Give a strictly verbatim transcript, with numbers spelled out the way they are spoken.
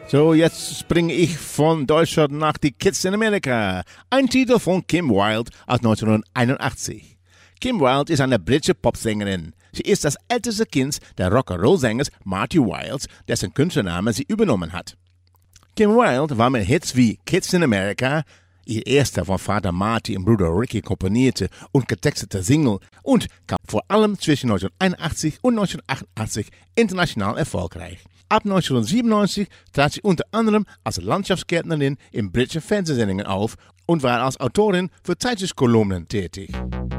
So, jetzt springe ich von Deutschland nach die Kids in Amerika. Ein Titel von Kim Wilde aus neunzehnhunderteinundachtzig. Kim Wilde ist eine britische Popsängerin. Sie ist das älteste Kind der Rock'n'Roll-Sängers Marty Wilde, dessen Künstlername sie übernommen hat. Kim Wilde war mit Hits wie Kids in America, ihr erster von Vater Marty und Bruder Ricky komponierte und getextete Single, und kam vor allem zwischen neunzehnhunderteinundachtzig und neunzehnhundertachtundachtzig international erfolgreich. Ab neunzehnhundertsiebenundneunzig trat sie unter anderem als Landschaftsgärtnerin in britischen Fernsehsendungen auf und war als Autorin für Zeitschriftskolumnen tätig.